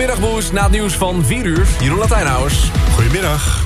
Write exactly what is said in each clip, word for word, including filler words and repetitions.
Middagboos na het nieuws van vier uur. Jeroen Latijnhuis. Goedemiddag.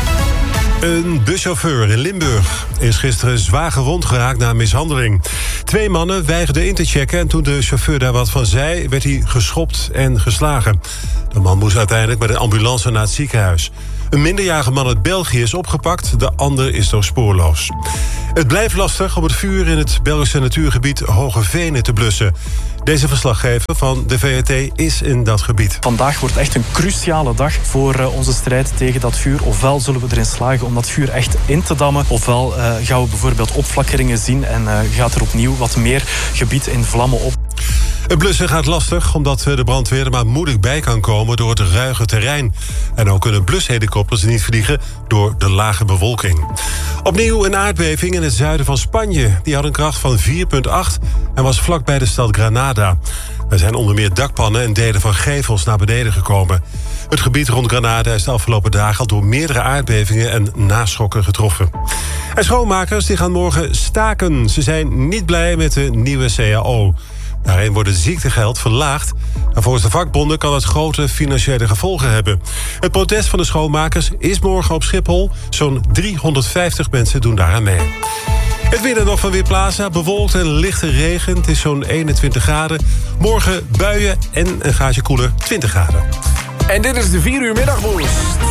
Een buschauffeur in Limburg is gisteren zwaar gewond geraakt na een mishandeling. Twee mannen weigerden in te checken en toen de chauffeur daar wat van zei, werd hij geschopt en geslagen. De man moest uiteindelijk met een ambulance naar het ziekenhuis. Een minderjarige man uit België is opgepakt, de ander is nog spoorloos. Het blijft lastig om het vuur in het Belgische natuurgebied Hoge Venen te blussen. Deze verslaggever van de V R T is in dat gebied. Vandaag wordt echt een cruciale dag voor uh, onze strijd tegen dat vuur. Ofwel zullen we erin slagen om dat vuur echt in te dammen, ofwel uh, gaan we bijvoorbeeld opflakkeringen zien en uh, gaat er opnieuw wat meer gebied in vlammen op. Het blussen gaat lastig omdat de brandweer er maar moeilijk bij kan komen door het ruige terrein. En ook kunnen blushelikopters niet vliegen door de lage bewolking. Opnieuw een aardbeving in het zuiden van Spanje. Die had een kracht van vier komma acht en was vlakbij de stad Granada. Er zijn onder meer dakpannen en delen van gevels naar beneden gekomen. Het gebied rond Granada is de afgelopen dagen al door meerdere aardbevingen en naschokken getroffen. En schoonmakers die gaan morgen staken. Ze zijn niet blij met de nieuwe C A O. Daarin wordt het ziektegeld verlaagd. En volgens de vakbonden kan dat grote financiële gevolgen hebben. Het protest van de schoonmakers is morgen op Schiphol. Zo'n driehonderdvijftig mensen doen daaraan mee. Het weer nog van Weerplaza. Bewolkt en lichte regen. Het is zo'n eenentwintig graden. Morgen buien en een gaatje koeler, twintig graden. En dit is de vier uur Middagboos.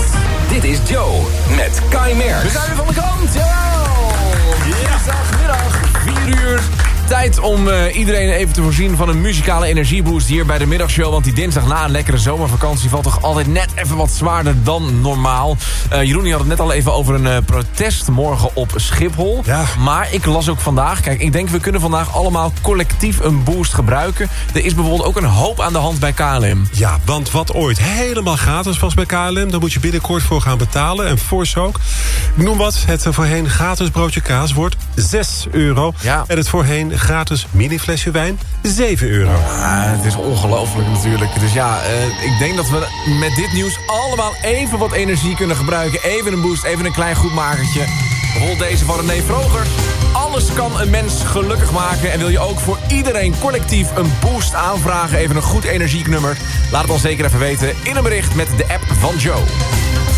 Dit is Joe met Kai Merks. We zijn weer van de kant. Jawel! Dinsdagmiddag, vier uur. Tijd om uh, iedereen even te voorzien van een muzikale energieboost hier bij de middagshow. Want die dinsdag na een lekkere zomervakantie valt toch altijd net even wat zwaarder dan normaal. Uh, Jeroen die had het net al even over een uh, protest morgen op Schiphol. Ja. Maar ik las ook vandaag, kijk, ik denk we kunnen vandaag allemaal collectief een boost gebruiken. Er is bijvoorbeeld ook een hoop aan de hand bij K L M. Ja, want wat ooit helemaal gratis was bij K L M, daar moet je binnenkort voor gaan betalen. En fors ook. Ik noem wat, het voorheen gratis broodje kaas wordt zes euro. Ja. En het voorheen gratis mini-flesje wijn, zeven euro. Ah, het is ongelooflijk natuurlijk. Dus ja, uh, ik denk dat we met dit nieuws allemaal even wat energie kunnen gebruiken. Even een boost, even een klein goedmakertje. Bijvoorbeeld deze van René Vroger. Alles kan een mens gelukkig maken. En wil je ook voor iedereen collectief een boost aanvragen? Even een goed energieknummer. Laat het dan zeker even weten in een bericht met de app van Joe.